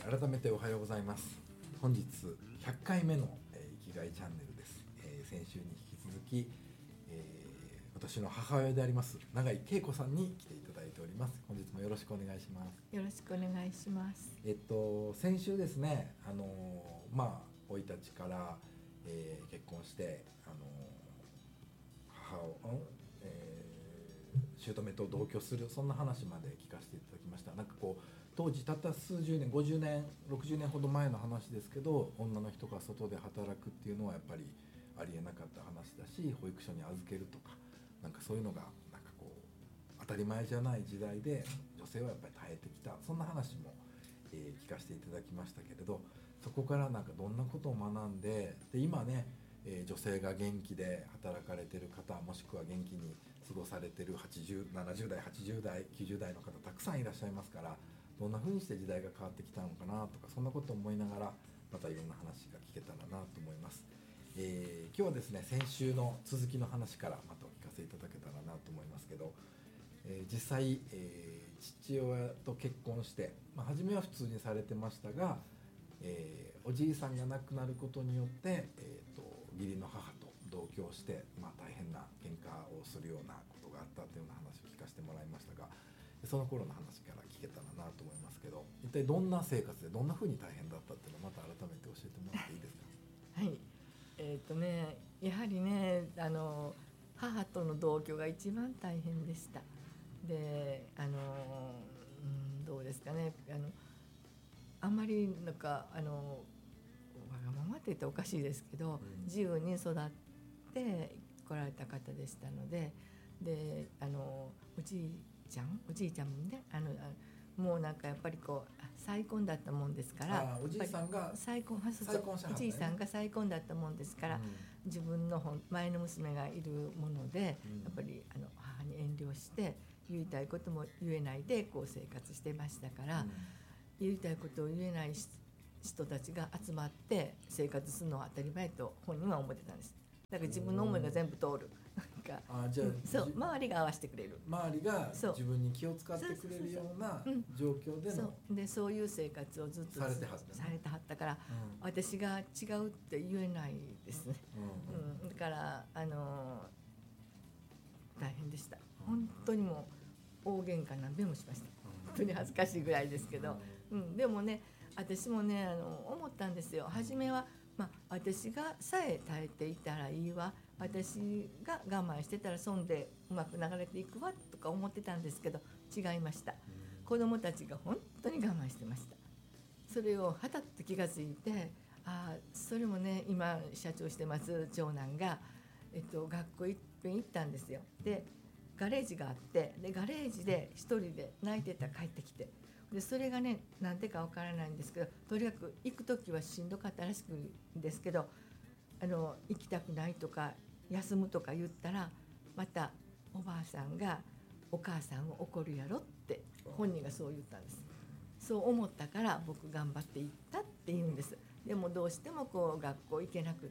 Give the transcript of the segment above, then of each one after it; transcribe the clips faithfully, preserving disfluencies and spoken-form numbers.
ー、改めておはようございます。本日ひゃっかいめの、えー、生きがいチャンネルです。えー、先週に引き続き、えー、私の母親であります永井恵子さんに来ていただいております。本日もよろしくお願いします。 よろしくお願いします。 えっと先週ですね、あのー、まあ生い立ちから、えー、結婚して、あのー、母を、えー、姑と同居する、そんな話まで聞かせていただきました。なんかこう当時たった数十年、ごじゅうねんろくじゅうねんほど前の話ですけど、女の人が外で働くっていうのはやっぱりありえなかった話だし、保育所に預けるとか、なんかそういうのがなんかこう当たり前じゃない時代で女性はやっぱり耐えてきた、そんな話も、えー、聞かせていただきましたけれど、そこからなんかどんなことを学んで、で今ね、えー、女性が元気で働かれてる方、もしくは元気に過ごされてるはちじゅう、ななじゅう代、はちじゅう代、きゅうじゅう代の方たくさんいらっしゃいますから、どんな風にして時代が変わってきたのかなとか、そんなことを思いながらまたいろんな話が聞けたらなと思います。えー、今日はですね、先週の続きの話からまたお聞かせいただけたらなと思いますけど、えー、実際、えー、父親と結婚して、まあ、初めは普通にされてましたが、えー、おじいさんが亡くなることによって、えー、と義理の母と同居して、まあ、大変な喧嘩をするようなことがあったというような話を聞かせてもらいましたが、その頃の話から聞けたらなと思いますけど、一体どんな生活でどんな風に大変だったっていうのをまた改めて教えてもらっていいですか？ はい、えっ、ー、とね、やはりね、あの母との同居が一番大変でした。で、あの、うん、どうですかね、あのあんまりなんかあのわがままって言っておかしいですけど、うん、自由に育って来られた方でしたので、で、あのおじいちゃん、おじいちゃんもね、あのもうなんかやっぱりこう再婚だったもんですから、 あ、おじいさんが再婚、 再婚者、ね、 おじいさんが再婚だったもんですから、うん、自分の前の娘がいるもので、うん、やっぱりあの母に遠慮して言いたいことも言えないでこう生活してましたから、うん、言いたいことを言えない人たちが集まって生活するのは当たり前と本人は思ってたんです。だから自分の思いが全部通る。なんか、あ、じゃあ、そう、周りが合わせてくれる、 周りが自分に気を使ってくれるような状況での、 そうで、そういう生活をずっとされてはった、ね、 されてはったから、うん、私が違うって言えないですね、うんうん、だからあのー、大変でした。本当にもう大喧嘩何べんもしました。本当に恥ずかしいぐらいですけど、うん、でもね、私もね、あの思ったんですよ。初めはまあ、私がさえ耐えていたらいいわ、私が我慢してたら損でうまく流れていくわとか思ってたんですけど、違いました。子どもたちが本当に我慢してました。それをはたって気がついて、ああ、それもね、今社長してます長男が、えっと、学校いっぺん行ったんですよ。でガレージがあって、でガレージで一人で泣いてた、帰ってきて、でそれがね、なんでかわからないんですけど、とにかく行く時はしんどかったらしくんですけど、あの行きたくないとか休むとか言ったら、またおばあさんがお母さんを怒るやろって本人がそう言ったんです。そう思ったから僕頑張って行ったって言うんです。でもどうしてもこう学校行けなくって、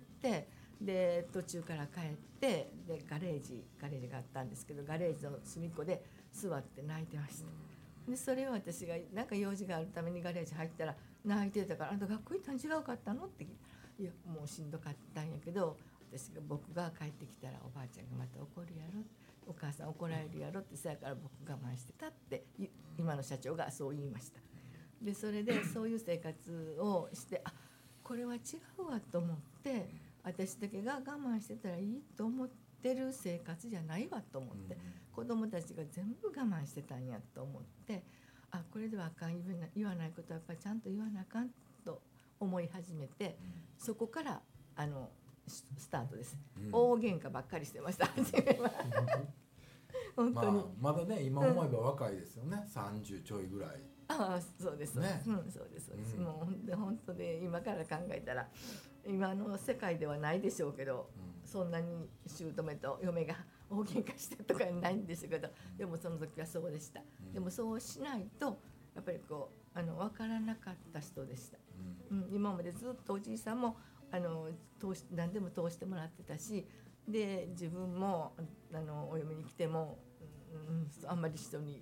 で途中から帰って、でガレージガレージがあったんですけど、ガレージの隅っこで座って泣いてました。でそれを私がなんか用事があるためにガレージ入ったら泣いてたから、あんた学校行ったん違うかったのって聞いたら、いやもうしんどかったんやけど、私が僕が帰ってきたらおばあちゃんがまた怒るやろ、お母さん怒られるやろって、そやから僕我慢してたって今の社長がそう言いました。でそれでそういう生活をして、あ、これは違うわと思って、私だけが我慢してたらいいと思ってる生活じゃないわと思って、子供たちが全部我慢してたんやと思って、あ、これではあかん、言わない、言わないことはやっぱりちゃんと言わなあかんと思い始めて、そこからあのスタートです、うん、大喧嘩ばっかりしてました初めは本当に、 まあ、まだね、今思えば若いですよね、うん、さんじゅうちょいぐらい。 ああ、そうです、ね、うん、そうですそうです、うん、もう本当で今から考えたら今の世界ではないでしょうけど、うん、そんなに姑と嫁が大喧嘩してとかないんですけど、でもその時はそうでした、うん、でもそうしないとやっぱりこうあの分からなかった人でした、うんうん、今までずっとおじいさんもあの通し何でも通してもらってたし、で自分もあのお嫁に来ても、うん、あんまり人に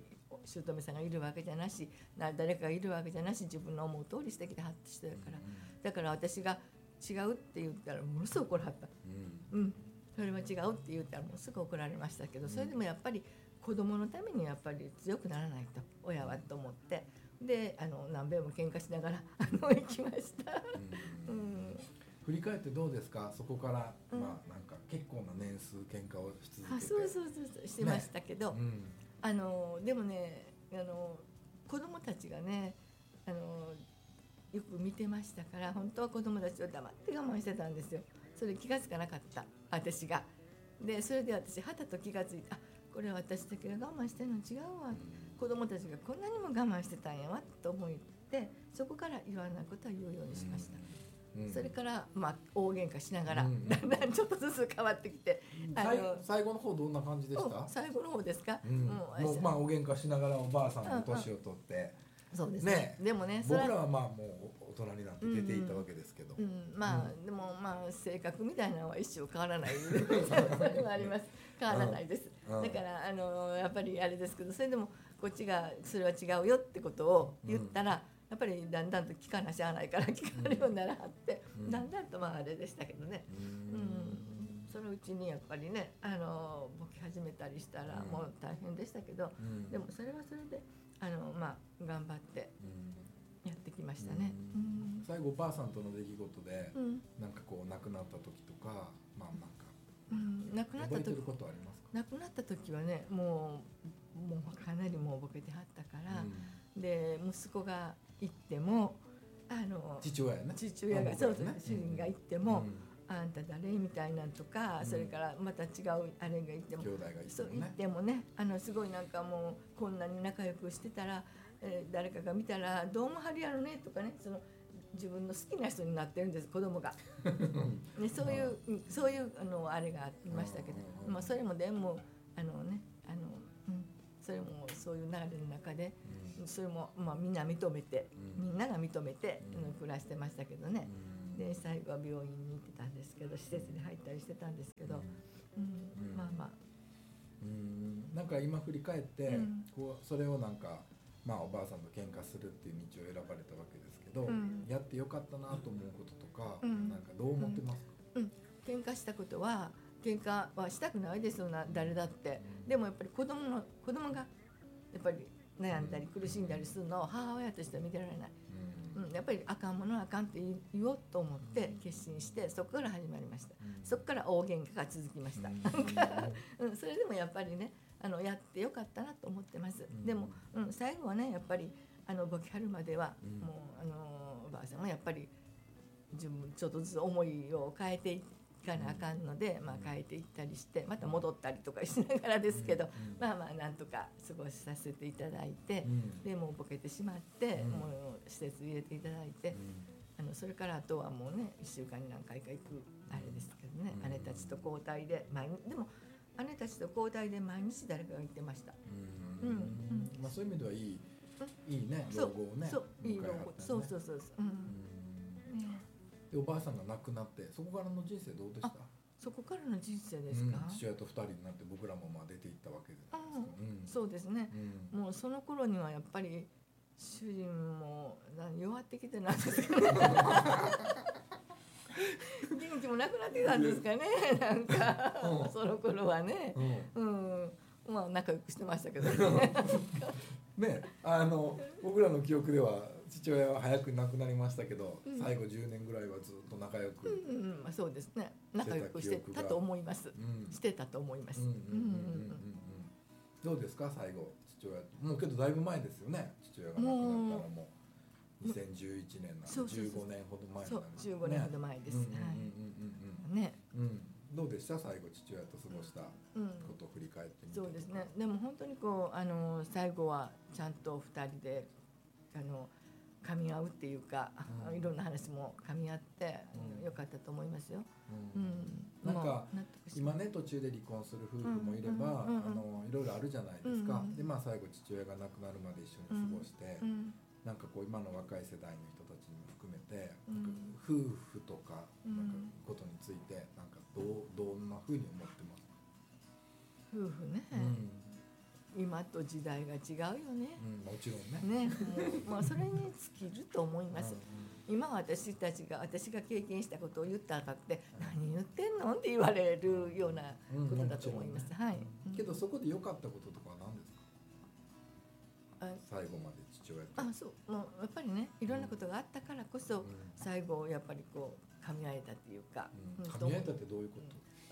姑さんがいるわけじゃなし、な誰かがいるわけじゃなし、自分の思う通りしてきてはった人やから、だから私が違うって言ったらものすごく怒らはった、うん、うん、それは違うって言ったらもうすぐ怒られましたけど、それでもやっぱり子供のためにやっぱり強くならないと親はと思って、であの何べんも喧嘩しながらあの行きました、うんうん、 振り返ってどうですか、そこから、うん、まあなんか結構な年数喧嘩をし続けて、 あそうそうそうそうしてましたけど、ね、うん、あのでもねあの子供たちがねあのよく見てましたから、本当は子供たちを黙って我慢してたんですよ。それ気がつかなかった私が。でそれで私はたと気がついて、あこれは私だけが我慢してるの違うわ、うん、子供たちがこんなにも我慢してたんやわと思って、そこから言わないことは言うようにしました、うんうん、それから、まあ、大喧嘩しながら、うん、だんだんちょっとずつ変わってきて、 あの最後の方どんな感じでした？ 最後の方ですか、 うん、もう、もうまあ大喧嘩しながらおばあさんも年を取って、 うん、そうですね、ね、でもね僕らはまあもう大人になって出ていったわけですけど、 うんうん、まあ、うん、でもまあ性格みたいなのは一生変わらないそれはあります、変わらないです、うん、だからあのやっぱりあれですけど、それでもこっちがそれは違うよってことを言ったら、うん、やっぱりだんだんと聞かなしゃあないから聞かれるようにならはって、うん、だんだんとまああれでしたけどね、うん、うん、そのうちにやっぱりねあのボケ始めたりしたらもう大変でしたけど、うん、でもそれはそれであのまあ頑張ってやってきましたね、うん、 最後おばあさんとの出来事で、うん、なんかこう亡くなった時とか、まあなんか、 うん、亡くなった時、 覚えてることありますか？ 亡くなった時はねもうもうかなりもうボケてはったから、うん、で息子が行ってもあの父親ね父親が、ね、そうそう主人が行っても、うん、あんた誰みたいなんとか、うん、それからまた違うあれが行っても、 兄弟が行ってもね、 そう行ってもねあのすごいなんかもうこんなに仲良くしてたら、えー、誰かが見たらどうもはるやろねとかね、その自分の好きな人になってるんです子供がね、そういう、うん、そういうあのあれがありましたけど、まあ、それもでもあのねあの、うん、それもそういう流れの中で、うん、それも、まあ、みんな認めて、うん、みんなが認めて、うん、暮らしてましたけどね、うん、で最後は病院に行ってたんですけど、施設に入ったりしてたんですけど、うんうん、まあまあ、 うん、なんか今振り返って、うん、こうそれをなんかまあ、おばあさんと喧嘩するっていう道を選ばれたわけですけど、うん、やってよかったなと思うこととか、うん、なんかどう思ってますか？ うんうん、喧嘩したことは喧嘩はしたくないですよな、誰だって、うん、でもやっぱり子供の子供がやっぱり悩んだり苦しんだりするのを母親としては見てられない、うんうん、やっぱりあかんものはあかんって言おうと思って決心して、そこから始まりました、うん、そこから大喧嘩が続きました、うん、それでもやっぱりねあのやってよかったなと思ってます、うん、でも、うん、最後はねやっぱりあのボキハルまでは、うん、もうあのおばあさんはやっぱり自分ちょっとずつ思いを変えていかなあかんので、うん、まあ、変えていったりしてまた戻ったりとかしながらですけど、うん、まあまあなんとか過ごしさせていただいて、うん、でもうボケてしまって、うん、もう施設入れていただいて、あのそれからあとはもうねいっしゅうかんに何回か行くあれですけどね、姉たちと交代で毎日でも姉たちと交代で毎日誰かが言ってました。 うん、うんうん、まあそういう意味ではいい、うん、いいね老後をね。 そう、いい老後、そうそうそうそう。うん。 ね、でおばあさんが亡くなってそこからの人生どうでした？ そこからの人生ですか？ うん、父親と二人になって僕らもまあ出ていったわけですけど、 うん、そうですね。うん、もうその頃にはやっぱり主人も弱ってきてなんですけど。元気もなくなってたんですかね、なんか、うん、その頃はね、うん、うん、まあ仲良くしてましたけどね。 ね、あの僕らの記憶では父親は早く亡くなりましたけど、うん、最後じゅうねんぐらいはずっと仲良く、 うんうん、まあ、そうですね、仲良くしてたと思います、うん、してたと思います。 どうですか最後父親、もうけどだいぶ前ですよね、父親が亡くなったのも。にせんじゅういちねんなのでじゅうごねんほど前なんですね。 じゅうごねんほど前です。ね。 どうでした最後父親と過ごしたことを振り返ってみて、 うん、そうですね。でも本当にこうあの最後はちゃんとふたりであの噛み合うっていうか、うん、いろんな話も噛み合って良、うん、かったと思いますよ。 うんうん、なんか今ね途中で離婚する夫婦もいれば、あのいろいろあるじゃないですか。うんうん、でまあ最後父親が亡くなるまで一緒に過ごして。うんうんなんかこう今の若い世代の人たちにも含めて、うん、なんか夫婦とかなんかことについてなんかどうどんな風に思ってますか？ 夫婦ね、 今と時代が違うよね。 うん、もちろんね。 ね、もうまあそれに尽きると思います。今私たちが私が経験したことを言ったらって何言ってんのって言われるようなことだと思います。 うん、 はい。 けどそこで良かったこととかは何ですか？最後まで父親と。 あ、そうもうやっぱりねいろんなことがあったからこそ、うん、最後やっぱりこう噛み合えたっていうか。 うん、噛み合えたってどういうこと？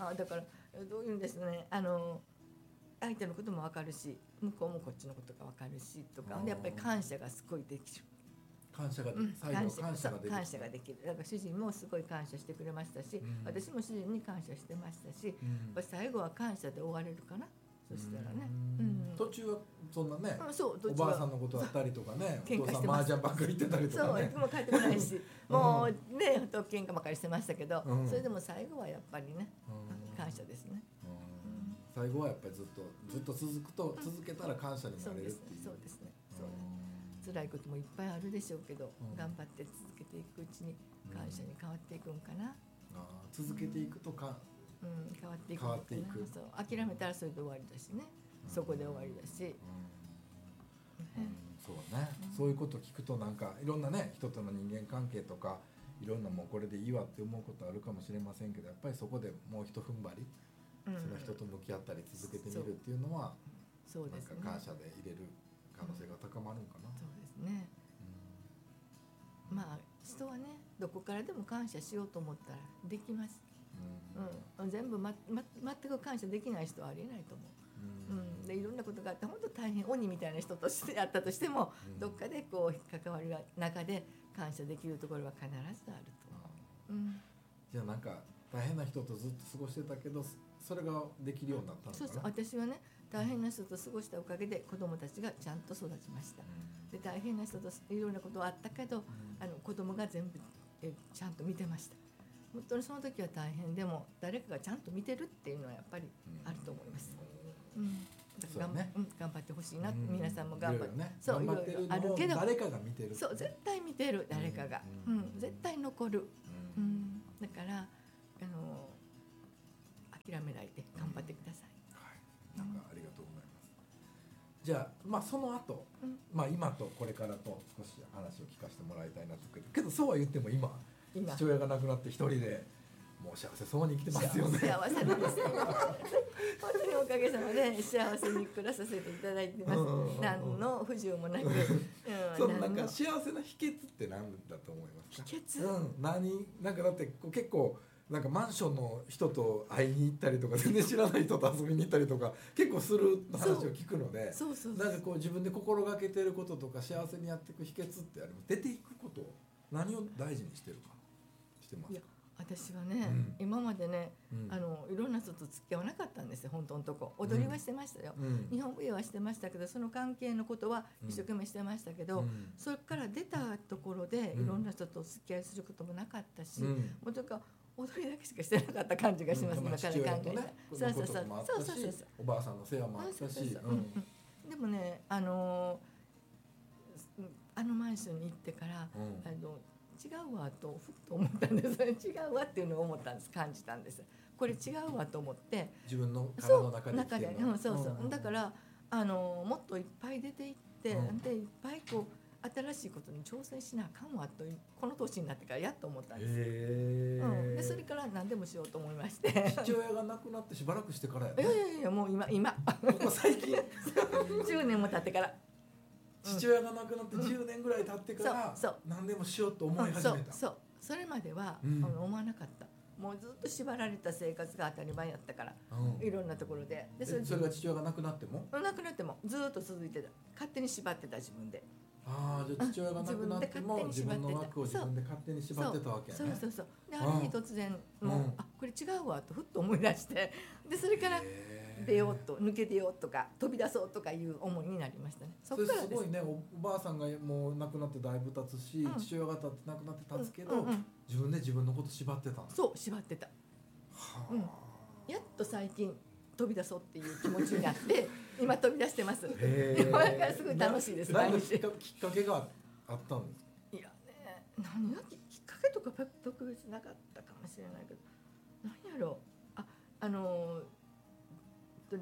あ、だからどういうんですね、あの相手のことも分かるし向こうもこっちのことが分かるしとかでやっぱり感謝がすごいできる。 感謝が、うん、最後感謝ができる。 感謝ができる。だから主人もすごい感謝してくれましたし、うん、私も主人に感謝してましたし、うん、やっぱ最後は感謝で終われるかな。そしたらね、 うん、途中はそんなね、うん、 そうおばあさんのことあったりとかね、お父さん麻雀ばっかり行ってたりとかね、 そうもう帰ってこないしもうねほんと喧嘩ばっかりしてましたけど、うん、それでも最後はやっぱりね、うん、感謝ですね、 うん、最後はやっぱりずっとずっと続くと、続けたら感謝になれるっていう、 そうですね、そうですね、辛いこともいっぱいあるでしょうけど、うん、頑張って続けていくうちに感謝に変わっていくんかな、 うん、あ続けていくとか、 うん、変わっていく、 変わっていく、 そう諦めたらそれで終わりだしね、うん、そこで終わりだし、 うんうん、そうね、うん、そういうこと聞くとなんかいろんなね人との人間関係とかいろんなもうこれでいいわって思うことあるかもしれませんけど、やっぱりそこでもう一踏ん張り、うん、その人と向き合ったり続けてみるっていうのは、そうですね、なんか感謝で入れる可能性が高まるんかな、うん、 そうですね、うん、まあ人はねどこからでも感謝しようと思ったらできます、うんうん、全部、まま、全く感謝できない人はありえないと思う、うん、でいろんなことがあって本当大変鬼みたいな人としてあったとしても、うん、どっかでこう関わりが中で感謝できるところは必ずあると思う、うん、 じゃあなんか大変な人とずっと過ごしてたけどそれができるようになったのかな。 そうそう、私はね大変な人と過ごしたおかげで子どもたちがちゃんと育ちました、うん、で大変な人といろんなことはあったけど、うん、あの子どもが全部えちゃんと見てました。本当にその時は大変でも誰かがちゃんと見てるっていうのはやっぱりあると思います、うんうん、だから頑、ねうん、頑張ってほしいな、うん、皆さんも頑張って、ね、そう頑張ってるのを誰かが見てる、 そう絶対見てる誰かが、うんうん、絶対残る、うんうん、だからあの諦めないで頑張ってください、 うん、はい、なんかありがとうございます、うん、じゃあ、まあ、その後、うん、まあ今とこれからと少し話を聞かせてもらいたいなとけどそうは言っても今父親が亡くなって一人でもう幸せそうに生きてますよね。 幸せなんですよ。本当におかげさまで幸せに暮らさせていただいてます。何の不自由もなく。うん、 そのなんか幸せな秘訣って何だと思いますか？ 秘訣？ うん、何なんかだってこう結構なんかマンションの人と会いに行ったりとか全然知らない人と遊びに行ったりとか結構する話を聞くので、 そうそうそうなんかこう自分で心がけてることとか幸せにやっていく秘訣ってあります？出ていくこと何を大事にしてるかしてますか？ いや私はね、うん、今までね、うん、あのいろんな人と付き合わなかったんですよ本当のとこ。踊りはしてましたよ、うん、日本舞踊はしてましたけどその関係のことは一生懸命してましたけど、うん、それから出たところでいろんな人とお付き合いすることもなかったし、もうとか踊りだけしかしてなかった感じがします、今から考えたら。そうそうそうそうそうそう、 おばあさんの世話もあったし、 でもねあのあのマンションに行ってから、あの違うわとふっと思ったんです違うわっていうのを思ったんです感じたんです。これ違うわと思って自分の体の中で生きてるの、うん、そうそう、うん、だからあのもっといっぱい出ていって、うん、でいっぱいこう新しいことに挑戦しなあかんわとこの年になってからやっと思ったんです、 へー、 うん、でそれから何でもしようと思いまして父親が亡くなってしばらくしてからやね。 いやいやいやもう今今ここ最近じゅうねんも経ってから父親が亡くなってじゅうねんぐらい経ってから、うん、そうそう何でもしようと思い始めた、うん、そうそう、それまでは、うん、あの思わなかった。もうずっと縛られた生活が当たり前だったから、うん、いろんなところででそれ、それが父親が亡くなっても亡くなってもずっと続いてた。勝手に縛ってた自分で。 ああ、じゃあ父親が亡くなっても自分の枠を自分で勝手に縛ってたわけね。 そうそうそうそう。である日突然もう、うん、あこれ違うわとふっと思い出してでそれから出ようと抜け出ようとか飛び出そうとかいう思いになりましたね。そっからです。 それすごいね。おばあさんがもう亡くなってだいぶ経つし、うん、父親が亡くなって経つけど、うんうんうん、自分で自分のこと縛ってたんだ。 そう縛ってた、はあ、うん、やっと最近飛び出そうっていう気持ちになって今飛び出してます。 へーだからすごい楽しいです。 何きっかけがあったんですか？ いやね、何がきっかけとか特別なかったかもしれないけど、何やろう、あ、あのー、とね、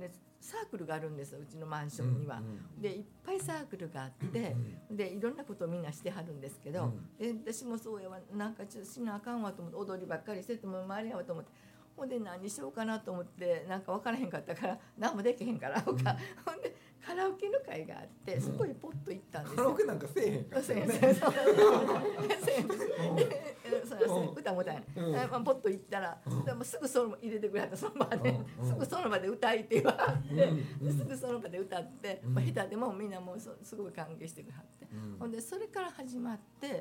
サークルがあるんですよ、うちのマンションには。 うんうん、 でいっぱいサークルがあって、うん、でいろんなことをみんなしてはるんですけど、うん、で私もそうやわ、なんかちょっとしなあかんわと思って踊りばっかりしてても周りやわと思って、ほんで何しようかなと思ってなんか分からへんかったから何もできへんからとか、うん、ほんでカラオケの会があってそこにポッと行ったんですよ。 カラオケなんかせえへんからね。 せえへん歌も歌えない、うん、まあ、ポッと行ったら、うん、でもすぐその入れてくれたその場で、うん、すぐその場で歌いって言わはって、うん、すぐその場で歌って、うん、まあ、下手でもみんなもうすごい歓迎してくれはって、うん、ほんでそれから始まって、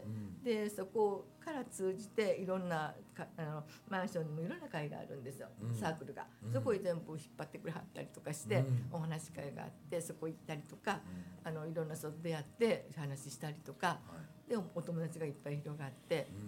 うん、でそこから通じていろんなかあのマンションにもいろんな会があるんですよ、うん、サークルが、うん、そこに全部引っ張ってくれはったりとかして、うん、お話し会があってそこ行ったりとか、うん、あのいろんな人と出会って話したりとか、はい、でお友達がいっぱい広がって、うん、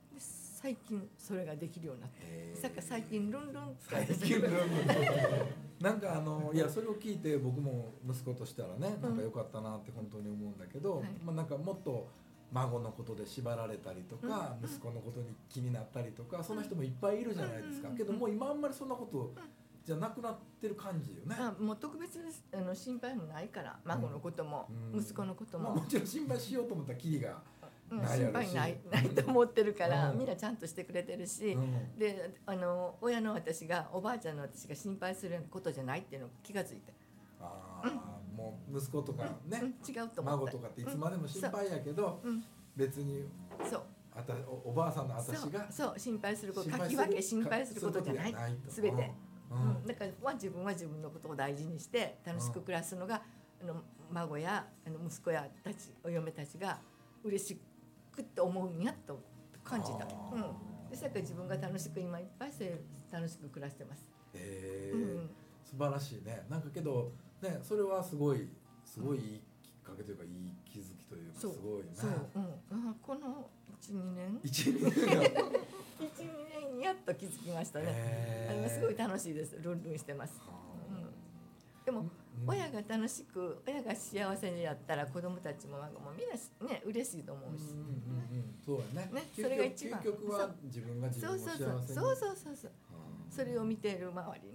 で最近それができるようになって、さっき最近ルンルンって最近ルンルンなんかあのいやそれを聞いて僕も息子としたらね、なんか良かったなって本当に思うんだけど、うん、まあ、なんかもっと孫のことで縛られたりとか、うん、息子のことに気になったりとか、そんな人もいっぱいいるじゃないですか、うん、けどもう今あんまりそんなことじゃなくなってる感じよね。 あ、もう特別あの心配もないから、孫のことも、うん、息子のことも、 まあ、もちろん心配しようと思ったらキリがうん、心配ないないと思ってるから、うん、みんなちゃんとしてくれてるし、うん、であの親の私がおばあちゃんの私が心配することじゃないっていうのを気がついて、 あ、うん、もう息子とかね、 うん、違うと思った、 孫とかっていつまでも心配やけど、うん、別にそうあた お, おばあさんの私がそう、そう心配すること書き分け心配することじゃないすべて、うんうん、だからは自分は自分のことを大事にして楽しく暮らすのが、うん、あの孫やあの息子やたちお嫁たちが嬉しくって思うんやと感じた、うん、でそれから自分が楽しく今いっぱい楽しく暮らしてます。 へー、うん、素晴らしいね。なんかけどね、それはすごいすごいいいきっかけというか、いい気づきというか、すごいね。 そう、うん、このいち、にねんいち、にねんいち、 にねんやっと気づきましたね。あれすごい楽しいです。ルンルンしてます、うん、でも、うん、親が楽しく親が幸せにやったら子供たちも孫もみんなね嬉しいと思うし、うんうんうん、 そうやね。 ね、それが一番。 究極は自分が自分を幸せに、 そうそうそうそうそうそうそう、それを見ている周り